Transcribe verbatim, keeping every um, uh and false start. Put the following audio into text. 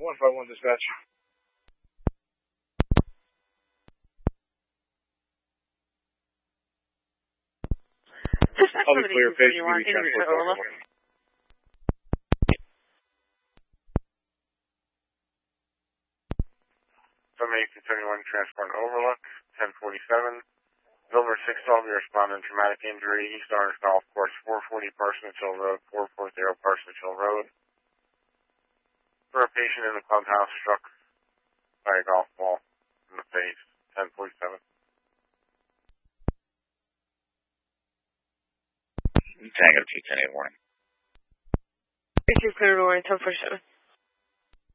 one five one dispatch. Dispatch I'll be clear, face you want interview for Overlook. From eighteen seventy-one, transport Overlook, ten forty-seven. Silver six twelve, you respond to traumatic injury, East Orange Golf Course, four forty Parsonage Hill Road, four forty Parsonage Hill Road. For a patient in the clubhouse struck by a golf ball in the face, ten forty-seven. Tango two ten eight warning. This is clear to warning, ten forty-seven.